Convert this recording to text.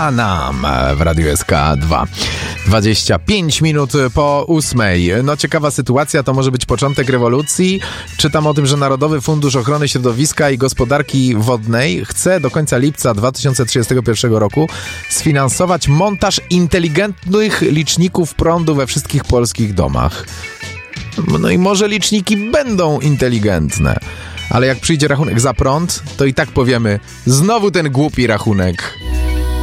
Panam w Radiu SK2. 25 minut po 8. No ciekawa sytuacja, to może być początek rewolucji. Czytam o tym, że Narodowy Fundusz Ochrony Środowiska i Gospodarki Wodnej chce do końca lipca 2031 roku sfinansować montaż inteligentnych liczników prądu we wszystkich polskich domach. No i może liczniki będą inteligentne, ale jak przyjdzie rachunek za prąd, to i tak powiemy, znowu ten głupi rachunek.